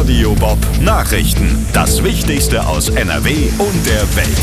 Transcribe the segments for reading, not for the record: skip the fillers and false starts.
Radio Bob Nachrichten. Das Wichtigste aus NRW und der Welt.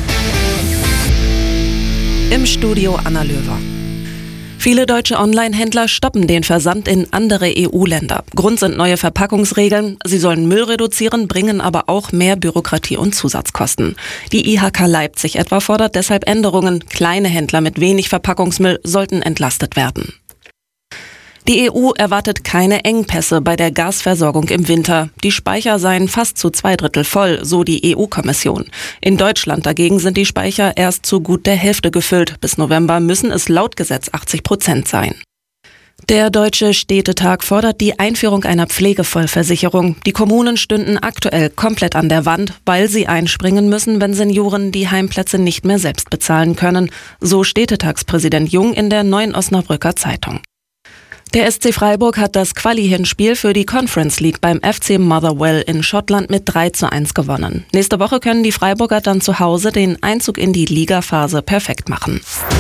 Im Studio Anna Löwer. Viele deutsche Online-Händler stoppen den Versand in andere EU-Länder. Grund sind neue Verpackungsregeln. Sie sollen Müll reduzieren, bringen aber auch mehr Bürokratie und Zusatzkosten. Die IHK Leipzig etwa fordert deshalb Änderungen. Kleine Händler mit wenig Verpackungsmüll sollten entlastet werden. Die EU erwartet keine Engpässe bei der Gasversorgung im Winter. Die Speicher seien fast zu 2/3 voll, so die EU-Kommission. In Deutschland dagegen sind die Speicher erst zu gut der Hälfte gefüllt. Bis November müssen es laut Gesetz 80% sein. Der Deutsche Städtetag fordert die Einführung einer Pflegevollversicherung. Die Kommunen stünden aktuell komplett an der Wand, weil sie einspringen müssen, wenn Senioren die Heimplätze nicht mehr selbst bezahlen können. So Städtetagspräsident Jung in der Neuen Osnabrücker Zeitung. Der SC Freiburg hat das Quali-Hinspiel für die Conference League beim FC Motherwell in Schottland mit 3:1 gewonnen. Nächste Woche können die Freiburger dann zu Hause den Einzug in die Ligaphase perfekt machen.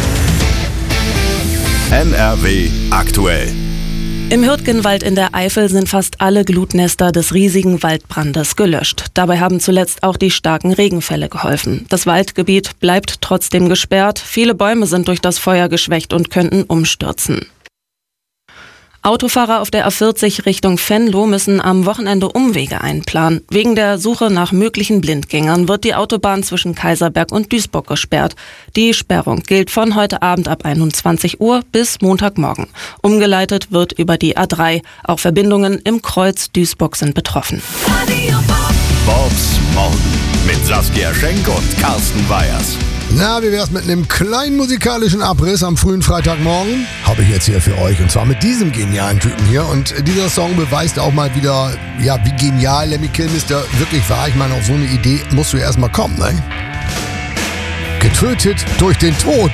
NRW aktuell. Im Hürtgenwald in der Eifel sind fast alle Glutnester des riesigen Waldbrandes gelöscht. Dabei haben zuletzt auch die starken Regenfälle geholfen. Das Waldgebiet bleibt trotzdem gesperrt. Viele Bäume sind durch das Feuer geschwächt und könnten umstürzen. Autofahrer auf der A40 Richtung Venlo müssen am Wochenende Umwege einplanen. Wegen der Suche nach möglichen Blindgängern wird die Autobahn zwischen Kaiserberg und Duisburg gesperrt. Die Sperrung gilt von heute Abend ab 21 Uhr bis Montagmorgen. Umgeleitet wird über die A3. Auch Verbindungen im Kreuz Duisburg sind betroffen. Bobs Morgen mit Saskia Schenk und Carsten Weyers. Na, wie wär's mit einem kleinen musikalischen Abriss am frühen Freitagmorgen? Habe ich jetzt hier für euch, und zwar mit diesem genialen Typen hier. Und dieser Song beweist auch mal wieder, ja, wie genial Lemmy Kilmister wirklich war. Ich meine, auf so eine Idee musst du erst mal kommen, ne? Getötet durch den Tod.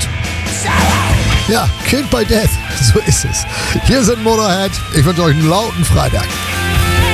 Ja, Killed by Death, so ist es. Hier sind Motorhead. Ich wünsche euch einen lauten Freitag.